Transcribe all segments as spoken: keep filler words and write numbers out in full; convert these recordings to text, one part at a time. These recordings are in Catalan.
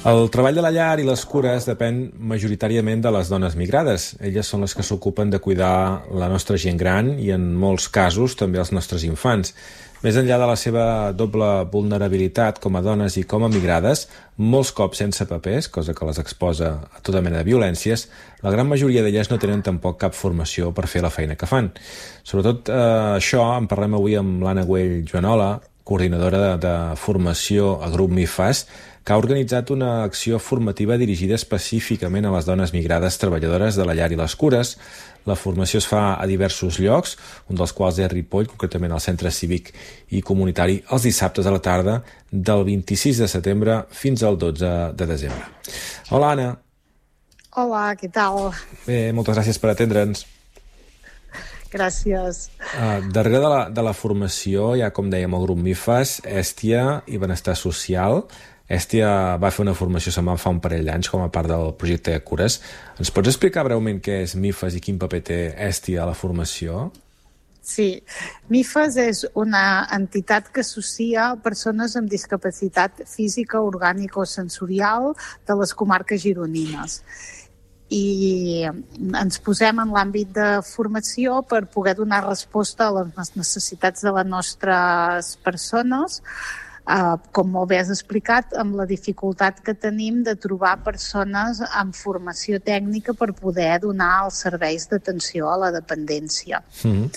El treball de la llar i les cures depèn majoritàriament de les dones migrades. Elles són les que s'ocupen de cuidar la nostra gent gran i, en molts casos, també els nostres infants. Més enllà de la seva doble vulnerabilitat com a dones i com a migrades, molts cops sense papers, cosa que les exposa a tota mena de violències, la gran majoria d'elles no tenen tampoc cap formació per fer la feina que fan. Sobretot eh, això en parlem avui amb l'Anna Güell Joanola, coordinadora de, de formació a Grup MIFAS, que ha organitzat una acció formativa dirigida específicament a les dones migrades treballadores de la llar i les cures. La formació es fa a diversos llocs, un dels quals és Ripoll, concretament al Centre Cívic i Comunitari, els dissabtes a la tarda del vint-i-sis de setembre fins al dotze de desembre. Hola, Anna. Hola, què tal? Bé, moltes gràcies per atendre'ns. Gràcies. Uh, darrere de la, de la formació hi ha, com dèiem, el grup MIFAS, Hèstia i Benestar Social. Hèstia va fer una formació semblant fa un parell d'anys com a part del projecte de cures. Ens pots explicar breument què és MIFAS i quin paper té Hèstia a la formació? Sí, MIFAS és una entitat que associa persones amb discapacitat física, orgànica o sensorial de les comarques gironines. I ens posem en l'àmbit de formació per poder donar resposta a les necessitats de les nostres persones, Uh, com molt bé has explicat, amb la dificultat que tenim de trobar persones amb formació tècnica per poder donar els serveis d'atenció a la dependència. Mm-hmm.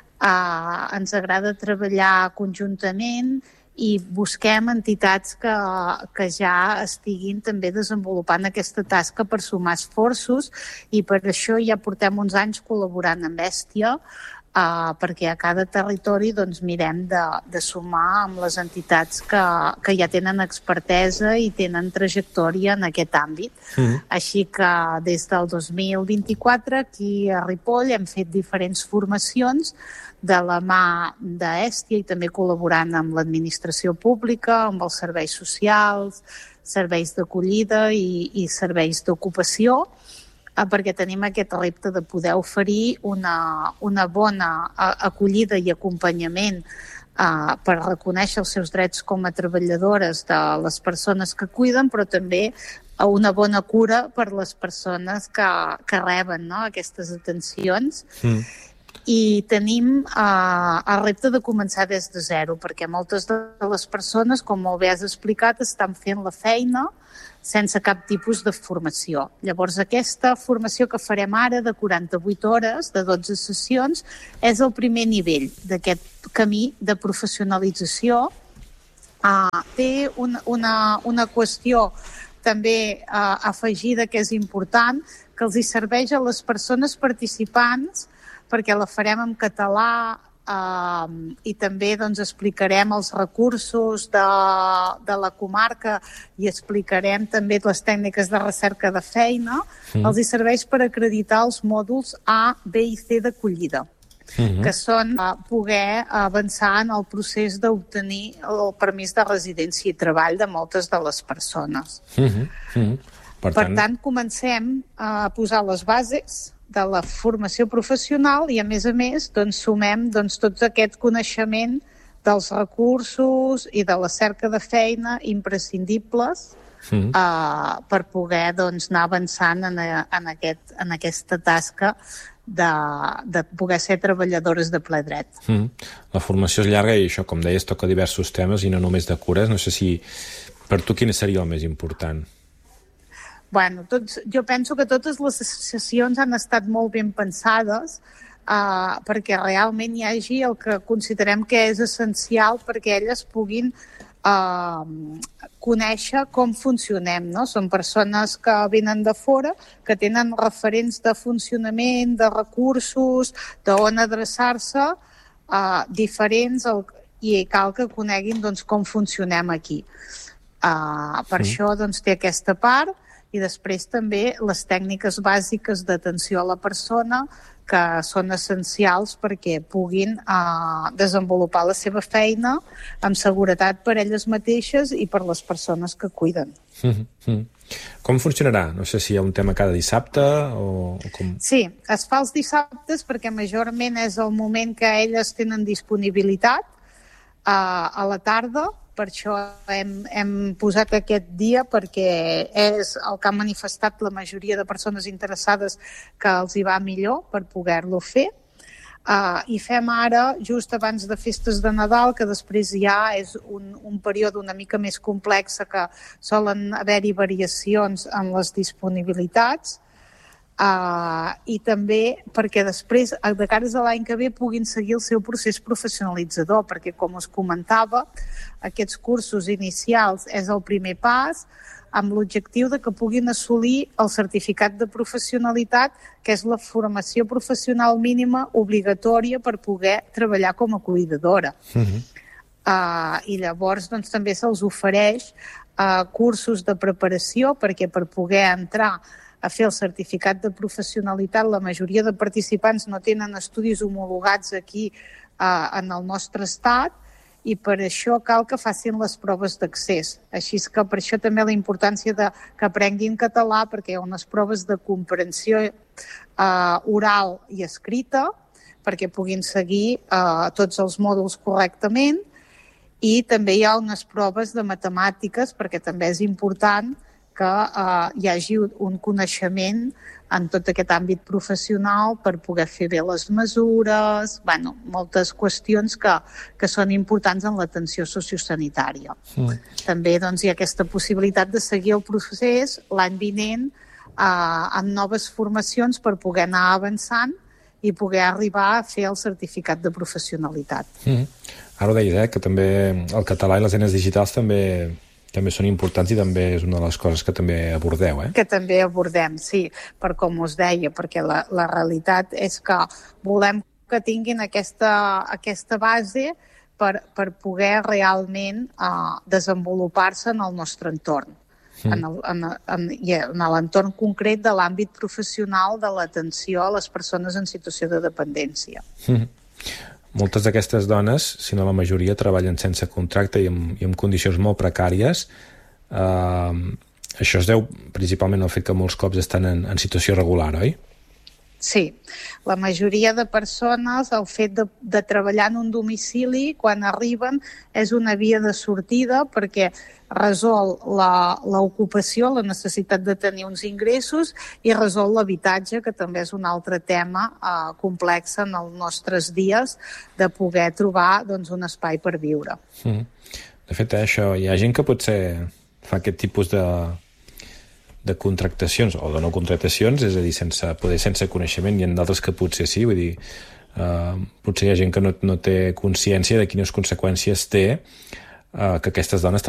Uh, ens agrada treballar conjuntament i busquem entitats que, que ja estiguin també desenvolupant aquesta tasca per sumar esforços, i per això ja portem uns anys col·laborant amb Hèstia, Uh, perquè a cada territori doncs, mirem de, de sumar amb les entitats que, que ja tenen expertesa i tenen trajectòria en aquest àmbit. Mm. Així que des del dos mil vint-i-quatre aquí a Ripoll hem fet diferents formacions de la mà d'Hèstia i també col·laborant amb l'administració pública, amb els serveis socials, serveis d'acollida i, i serveis d'ocupació, perquè tenim aquest repte de poder oferir una, una bona acollida i acompanyament uh, per reconèixer els seus drets com a treballadores de les persones que cuiden, però també una bona cura per les persones que, que reben, no?, aquestes atencions. Mm. I tenim uh, el repte de començar des de zero, perquè moltes de les persones, com molt bé has explicat, estan fent la feina sense cap tipus de formació. Llavors, aquesta formació que farem ara de quaranta-vuit hores, de dotze sessions, és el primer nivell d'aquest camí de professionalització. Uh, té una, una, una qüestió també uh, afegida que és important, que els hi serveix a les persones participants, perquè la farem en català, Uh, i també doncs, explicarem els recursos de, de la comarca i explicarem també les tècniques de recerca de feina. Mm. Els hi serveix per acreditar els mòduls A, B i C d'acollida, mm-hmm. que són uh, poder avançar en el procés d'obtenir el permís de residència i treball de moltes de les persones. Mm-hmm. Mm-hmm. Per, per tant... tant, comencem a posar les bases de la formació professional i, a més a més, doncs, sumem doncs, tot aquest coneixement dels recursos i de la cerca de feina imprescindibles mm. uh, per poder doncs, anar avançant en, en, aquest, en aquesta tasca de, de poder ser treballadores de ple dret. Mm. La formació és llarga i això, com deies, toca diversos temes i no només de cures. No sé si per tu quin seria el més important? Bueno, tots, jo penso que totes les sessions han estat molt ben pensades uh, perquè realment hi hagi el que considerem que és essencial perquè elles puguin uh, conèixer com funcionem, no? Són persones que venen de fora, que tenen referents de funcionament, de recursos, d'on adreçar-se, uh, diferents, el, i cal que coneguin doncs, com funcionem aquí. Uh, per sí. Això doncs, té aquesta part. I després també les tècniques bàsiques d'atenció a la persona que són essencials perquè puguin eh, desenvolupar la seva feina amb seguretat per elles mateixes i per les persones que cuiden. Mm-hmm. Com funcionarà? No sé si hi ha un tema cada dissabte o, o com... Sí, es fa els dissabtes perquè majorment és el moment que elles tenen disponibilitat eh, a la tarda per això hem, hem posat aquest dia, perquè és el que han manifestat la majoria de persones interessades que els hi va millor per poder-lo fer. Uh, I fem ara, just abans de festes de Nadal, que després ja és un, un període una mica més complex, que solen haver-hi variacions en les disponibilitats, uh, i també perquè després, de cares a l'any que ve, puguin seguir el seu procés professionalitzador, perquè, com us comentava, aquests cursos inicials és el primer pas, amb l'objectiu de que puguin assolir el certificat de professionalitat, que és la formació professional mínima obligatòria per poder treballar com a cuidadora. Uh-huh. Uh, I llavors doncs, també se'ls ofereix uh, cursos de preparació, perquè per poder entrar a fer el certificat de professionalitat, la majoria de participants no tenen estudis homologats aquí uh, en el nostre estat, i per això cal que facin les proves d'accés. Així que per això també la importància de que aprenguin català, perquè hi ha unes proves de comprensió eh, oral i escrita, perquè puguin seguir eh, tots els mòduls correctament, i també hi ha unes proves de matemàtiques, perquè també és important que eh, hi hagi un coneixement en tot aquest àmbit professional per poder fer bé les mesures, bueno, moltes qüestions que, que són importants en l'atenció sociosanitària. Mm. També doncs, hi ha aquesta possibilitat de seguir el procés l'any vinent eh, amb noves formacions per poder anar avançant i poder arribar a fer el certificat de professionalitat. Mm. Ara ho deies, eh, que també el català i les eines digitals també... també són importants i també és una de les coses que també abordeu, eh? Que també abordem, sí, per com us deia, perquè la, la realitat és que volem que tinguin aquesta, aquesta base per, per poder realment uh, desenvolupar-se en el nostre entorn, mm. en, el, en, en, en l'entorn concret de l'àmbit professional de l'atenció a les persones en situació de dependència. Mm. Moltes d'aquestes dones, si no la majoria, treballen sense contracte i amb, i amb condicions molt precàries. Uh, això es deu principalment al fet que molts cops estan en, en situació regular, oi? Sí, la majoria de persones, el fet de, de treballar en un domicili, quan arriben, és una via de sortida perquè resol la, l'ocupació, la necessitat de tenir uns ingressos i resol l'habitatge, que també és un altre tema eh, complex en els nostres dies, de poder trobar doncs, un espai per viure. Mm. De fet, eh, això, hi ha gent que potser fa aquest tipus de... de contractacions o de no contractacions, és a dir, sense, poder sense coneixement, i en d'altres que potser sí, vull dir, uh, potser hi ha gent que no, no té consciència de quines conseqüències té uh, que aquestes dones